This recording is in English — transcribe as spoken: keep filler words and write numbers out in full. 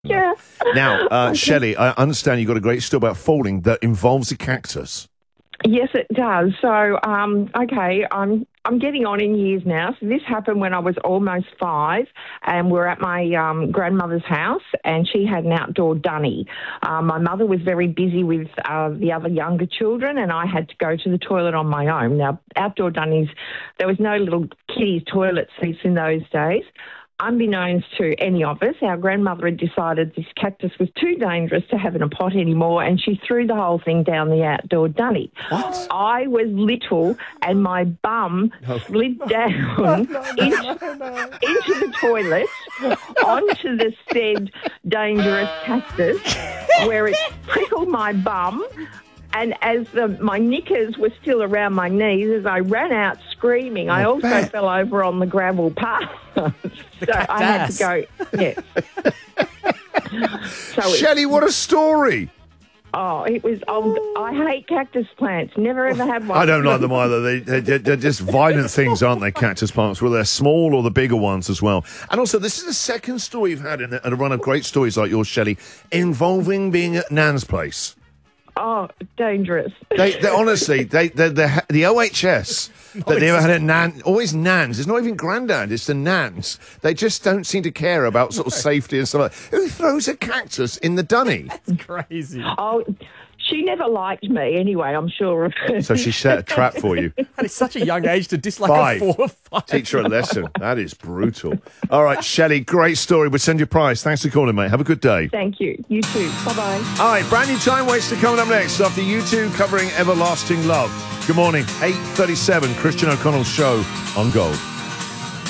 Yeah. Now, uh, Okay. Shelley, I understand you've got a great story about folding that involves a cactus. Yes, it does. So, um, okay, I'm I'm getting on in years now. So this happened when I was almost five, and we're at my um, grandmother's house, and she had an outdoor dunny. Um, my mother was very busy with uh, the other younger children, and I had to go to the toilet on my own. Now, outdoor dunnies, there was no little kiddies toilet seats in those days. Unbeknownst to any of us, our grandmother had decided this cactus was too dangerous to have in a pot anymore, and she threw the whole thing down the outdoor dunny. What? I was little, and my bum slid down into, into the toilet onto the said dangerous cactus, where it prickled my bum. And as the, my knickers were still around my knees, as I ran out screaming, I, I also bet. fell over on the gravel path. So I had to go, yes. So it, Shelley, what a story! oh, it was old. I hate cactus plants. Never ever had one. I don't like them either. They, they, they're just violent things, aren't they, cactus plants, whether they're small or the bigger ones as well. And also, this is the second story you've had in a, in a run of great stories like yours, Shelley, involving being at Nan's place. Oh, dangerous. They, they honestly, they, they, the the O H S that they ever had at Nan, always Nans. It's not even Grandad, it's the Nans. They just don't seem to care about sort of safety and stuff like that. Who throws a cactus in the dunny? Crazy. Oh, she never liked me anyway, I'm sure of it. So she set a trap for you. And it's such a young age to dislike Five. a four or five. Teach her a lesson. That is brutal. All right, Shelley, great story. We'll send you a prize. Thanks for calling, mate. Have a good day. Thank you. You too. Bye-bye. All right, brand new time waster coming up next after U two covering Everlasting Love. Good morning, eight thirty-seven, Christian O'Connell's show on Gold.